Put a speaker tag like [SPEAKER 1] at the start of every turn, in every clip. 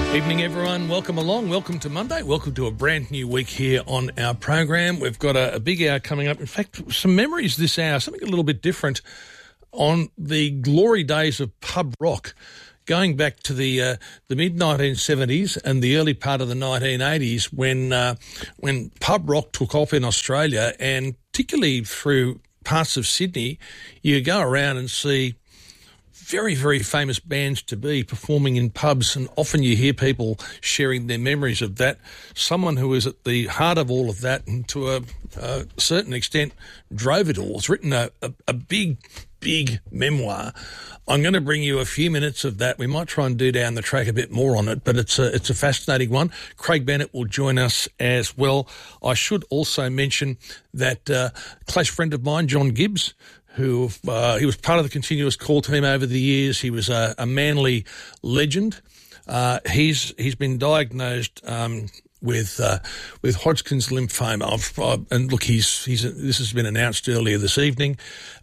[SPEAKER 1] Evening, everyone. Welcome along. Welcome to Monday. Welcome to a brand new week here on our program. We've got a big hour coming up. In fact, some memories this hour, something a little bit different on the glory days of pub rock, going back to the mid-1970s and the early part of the 1980s when pub rock took off in Australia, and particularly through parts of Sydney, you go around and see very, very famous bands to be performing in pubs, and often you hear people sharing their memories of that. Someone who is at the heart of all of that and to a certain extent drove it all. It's written a big, big memoir. I'm going to bring you a few minutes of that. We might try and do down the track a bit more on it, but it's a fascinating one. Craig Bennett will join us as well. I should also mention that close friend of mine, John Gibbs, who he was part of the Continuous Call team over the years. He was a Manly legend. He's been diagnosed with Hodgkin's lymphoma, and look, this has been announced earlier this evening.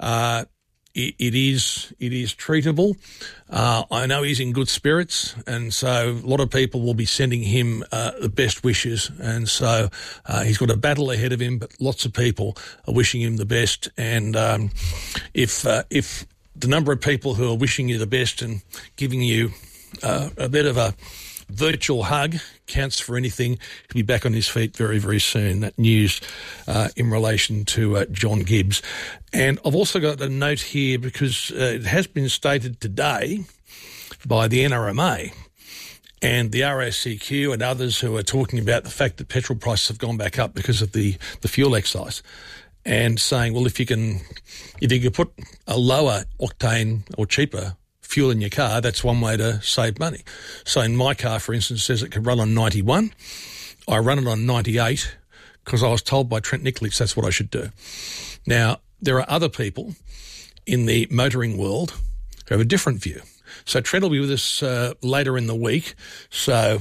[SPEAKER 1] It is treatable. I know he's in good spirits, and so a lot of people will be sending him the best wishes. And so he's got a battle ahead of him, but lots of people are wishing him the best. And if the number of people who are wishing you the best and giving you a bit of a virtual hug counts for anything, he'll be back on his feet very, very soon. That news in relation to John Gibbs. And I've also got a note here because it has been stated today by the NRMA and the RACQ and others who are talking about the fact that petrol prices have gone back up because of the fuel excise, and saying, well, if you can put a lower octane or cheaper fuel in your car, that's one way to save money. So in my car, for instance, it says it can run on 91. I run it on 98 because I was told by Trent Nicholas that's what I should do. Now, there are other people in the motoring world who have a different view. So Trent will be with us later in the week. So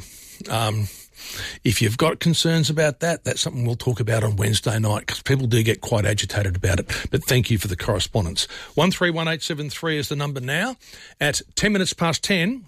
[SPEAKER 1] if you've got concerns about that, that's something we'll talk about on Wednesday night, because people do get quite agitated about it. But thank you for the correspondence. 131873 is the number now. At 10 minutes past 10.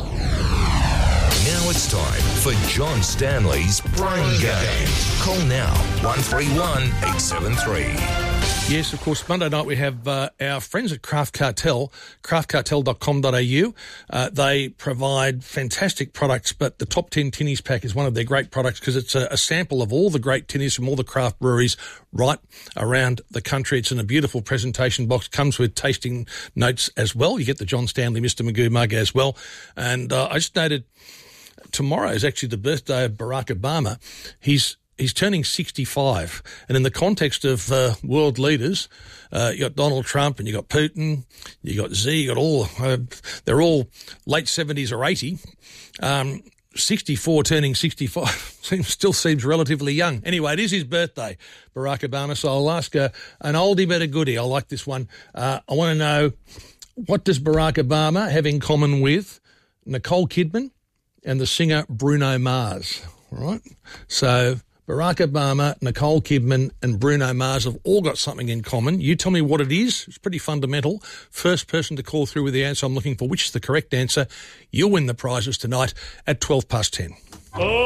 [SPEAKER 2] Now it's time for John Stanley's Brain Game. Call now, 131 873.
[SPEAKER 1] Yes, of course, Monday night we have our friends at Craft Cartel, craftcartel.com.au. They provide fantastic products, but the Top 10 Tinnies pack is one of their great products because it's a sample of all the great tinnies from all the craft breweries right around the country. It's in a beautiful presentation box, comes with tasting notes as well. You get the John Stanley Mr. Magoo mug as well. And I just noted tomorrow is actually the birthday of Barack Obama. He's turning 65, and in the context of world leaders, you got Donald Trump and you got Putin, you got Xi, you got all, they're all late 70s or 80. 64 turning 65 still seems relatively young. Anyway, it is his birthday, Barack Obama, so I'll ask an oldie but a goodie. I like this one. I want to know, what does Barack Obama have in common with Nicole Kidman and the singer Bruno Mars? All right, so Barack Obama, Nicole Kidman and Bruno Mars have all got something in common. You tell me what it is. It's pretty fundamental. First person to call through with the answer I'm looking for, which is the correct answer, you'll win the prizes tonight at 12 past 10.